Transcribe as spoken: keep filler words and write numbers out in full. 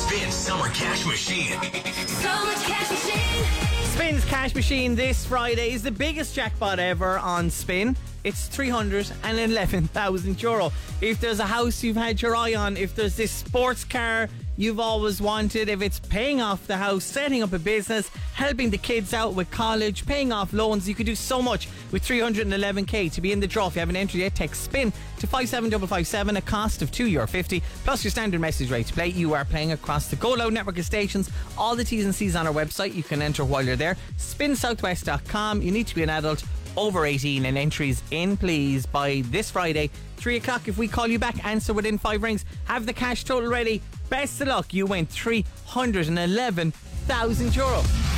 Spin Summer Cash Machine. Summer Cash Machine. Spin's Cash Machine this Friday is the biggest jackpot ever on Spin. It's three hundred eleven thousand euro. If there's a house you've had your eye on, if there's this sports car you've always wanted, if it's paying off the house, setting up a business, helping the kids out with college, paying off loans, you could do so much with three hundred eleven k. To be in the draw, if you haven't entered yet, text SPIN to five seven five five seven, a cost of two euro fifty, plus your standard message rate to play. You are playing across the Go Loud network of stations. All the T's and C's on our website. You can enter while you're there. spin southwest dot com. You need to be an adult over eighteen, and entries in please by this Friday three o'clock. If we call you back, answer within five rings, have the cash total ready. Best of luck. You win three hundred eleven thousand euro.